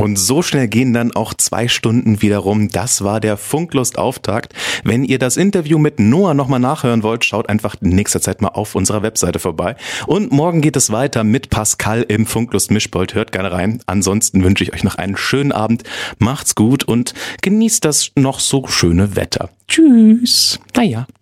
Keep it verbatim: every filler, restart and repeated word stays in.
Und so schnell gehen dann auch zwei Stunden wieder rum. Das war der Funklust-Auftakt. Wenn ihr das Interview mit Noah nochmal nachhören wollt, schaut einfach in nächster Zeit mal auf unserer Webseite vorbei. Und morgen geht es weiter mit Pascal im Funklust-Mischpult. Hört gerne rein. Ansonsten wünsche ich euch noch einen schönen Abend. Macht's gut und genießt das noch so schöne Wetter. Tschüss. Naja.